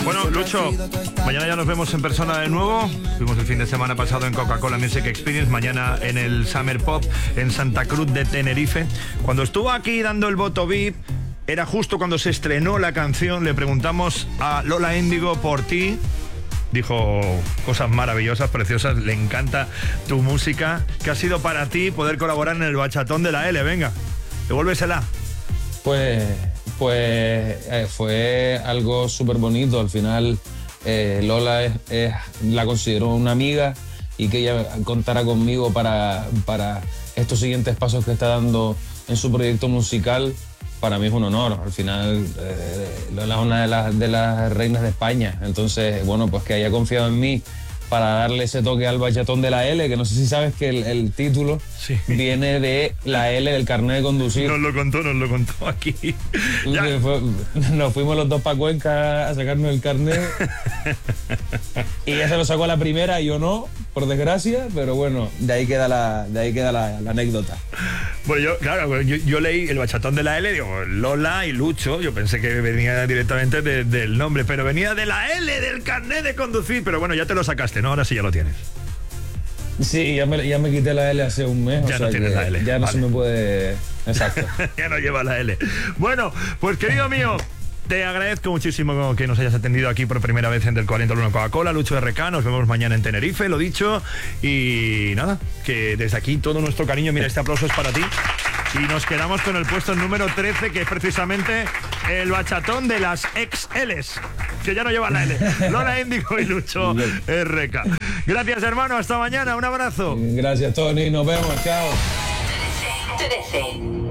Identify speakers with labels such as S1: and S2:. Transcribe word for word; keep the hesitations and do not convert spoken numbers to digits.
S1: Bueno, Lucho, mañana ya nos vemos en persona de nuevo. Fuimos el fin de semana pasado en Coca-Cola Music Experience, mañana en el Summer Pop en Santa Cruz de Tenerife. Cuando estuvo aquí dando el voto V I P, era justo cuando se estrenó la canción. Le preguntamos a Lola Índigo por ti. Dijo cosas maravillosas, preciosas. Le encanta tu música. ¿Qué ha sido para ti poder colaborar en el bachatón de la L? Venga, devuélvesela.
S2: Pues, pues eh, fue algo súper bonito. Al final eh, Lola es, es, la considero una amiga, y que ella contara conmigo para, para estos siguientes pasos que está dando en su proyecto musical, para mí es un honor. Al final eh, Lola es una de las, de las reinas de España. Entonces, bueno, pues que haya confiado en mí para darle ese toque al bachatón de la L, que no sé si sabes que el, el título sí. viene de la L del carnet de conducir.
S1: Nos lo contó, nos lo contó aquí.
S2: Fue, nos fuimos los dos para Cuenca a sacarnos el carnet y ella se lo sacó a la primera y yo no, por desgracia, pero bueno, de ahí queda la, de ahí queda la, la anécdota.
S1: Bueno, yo, claro, yo, yo leí el bachatón de la L, digo, Lola y Lucho, yo pensé que venía directamente de, del nombre, pero venía de la L, del carnet de conducir, pero bueno, ya te lo sacaste, ¿no? Ahora sí ya lo tienes.
S2: Sí, ya me, ya me quité la L hace un mes.
S1: Ya
S2: o
S1: no
S2: sea
S1: tienes la L.
S2: Ya no
S1: vale.
S2: se me puede... Exacto.
S1: Ya no lleva la L. Bueno, pues querido mío, te agradezco muchísimo que nos hayas atendido aquí por primera vez en Del cuarenta al uno Coca-Cola. Lucho R K, nos vemos mañana en Tenerife, lo dicho. Y nada, que desde aquí todo nuestro cariño. Mira, este aplauso es para ti. Y nos quedamos con el puesto número trece, que es precisamente el bachatón de las X Ls, que ya no lleva la L. Lola Índigo y Lucho R K. Gracias, hermano, hasta mañana, un abrazo.
S2: Gracias, Tony, nos vemos, chao.
S3: trece.